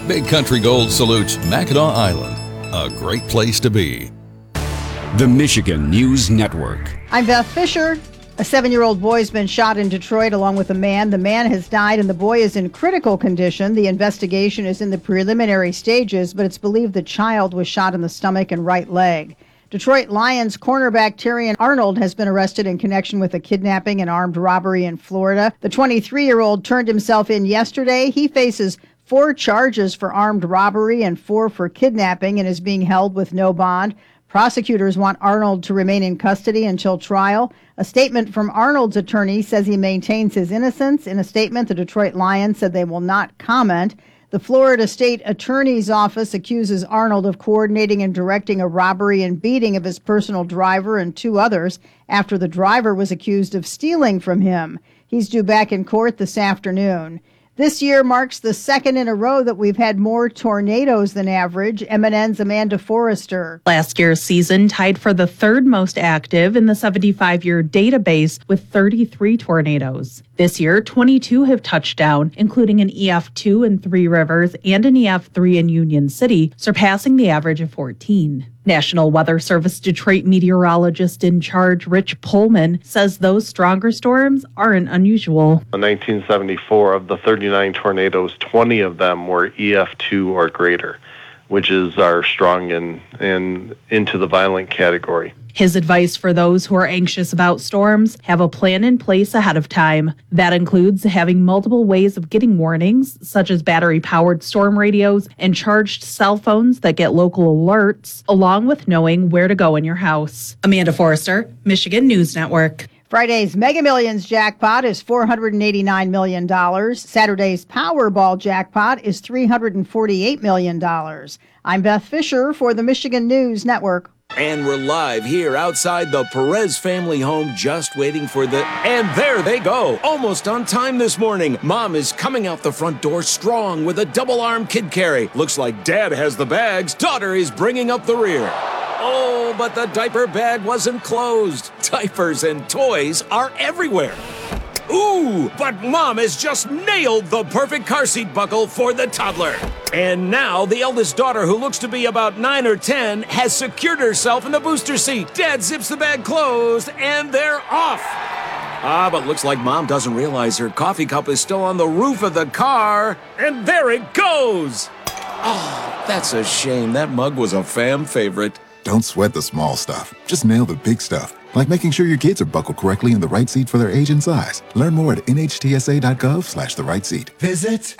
Big Country Gold salutes Mackinac Island, a great place to be. The Michigan News Network. I'm Beth Fisher. A 7-year-old boy has been shot in Detroit along with a man. The man has died and the boy is in critical condition. The investigation is in the preliminary stages, but it's believed the child was shot in the stomach and right leg. Detroit Lions cornerback Terrion Arnold has been arrested in connection with a kidnapping and armed robbery in Florida. The 23-year-old turned himself in yesterday. He faces 4 charges for armed robbery and 4 for kidnapping and is being held with no bond. Prosecutors want Arnold to remain in custody until trial. A statement from Arnold's attorney says he maintains his innocence. In a statement, the Detroit Lions said they will not comment. The Florida State Attorney's Office accuses Arnold of coordinating and directing a robbery and beating of his personal driver and 2 others after the driver was accused of stealing from him. He's due back in court this afternoon. This year marks the 2nd in a row that we've had more tornadoes than average. MNN's Amanda Forrester. Last year's season tied for the 3rd most active in the 75-year database with 33 tornadoes. This year, 22 have touched down, including an EF2 in Three Rivers and an EF3 in Union City, surpassing the average of 14. National Weather Service Detroit meteorologist in charge Rich Pullman says those stronger storms aren't unusual. In 1974, of the 39 tornadoes, 20 of them were EF2 or greater, which is our strong and into the violent category. His advice for those who are anxious about storms: have a plan in place ahead of time. That includes having multiple ways of getting warnings, such as battery-powered storm radios and charged cell phones that get local alerts, along with knowing where to go in your house. Amanda Forrester, Michigan News Network. Friday's Mega Millions jackpot is $489 million. Saturday's Powerball jackpot is $348 million. I'm Beth Fisher for the Michigan News Network. And we're live here outside the Perez family home, just waiting for and there they go, almost on time this morning. Mom is coming out the front door strong with a double-arm kid carry. Looks like Dad has the bags. Daughter is bringing up the rear. Oh, but the diaper bag wasn't closed. Diapers and toys are everywhere. Ooh, but Mom has just nailed the perfect car seat buckle for the toddler. And now the eldest daughter, who looks to be about 9 or 10, has secured herself in the booster seat. Dad zips the bag closed, and they're off. But looks like Mom doesn't realize her coffee cup is still on the roof of the car. And there it goes. Oh, that's a shame. That mug was a fam favorite. Don't sweat the small stuff. Just nail the big stuff. Like making sure your kids are buckled correctly in the right seat for their age and size. Learn more at nhtsa.gov/the right seat. Visit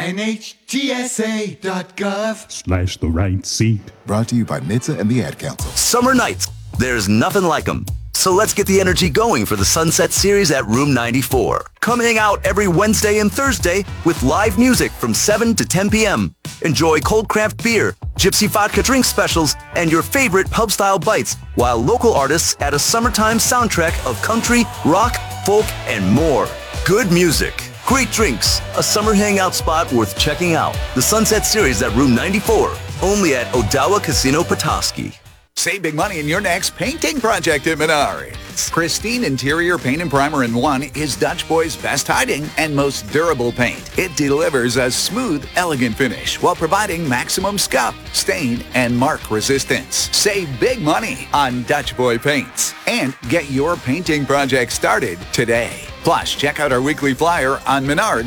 nhtsa.gov/the right seat. Brought to you by NHTSA and the Ad Council. Summer nights, there's nothing like them. So let's get the energy going for the Sunset Series at Room 94. Come hang out every Wednesday and Thursday with live music from 7 to 10 p.m. Enjoy cold craft beer, gypsy vodka drink specials, and your favorite pub-style bites, while local artists add a summertime soundtrack of country, rock, folk, and more. Good music, great drinks, a summer hangout spot worth checking out. The Sunset Series at Room 94, only at Odawa Casino Petoskey. Save big money in your next painting project at Menards. Pristine interior paint and primer in one is Dutch Boy's best hiding and most durable paint. It delivers a smooth, elegant finish while providing maximum scuff, stain, and mark resistance. Save big money on Dutch Boy paints and get your painting project started today. Plus, check out our weekly flyer on Menards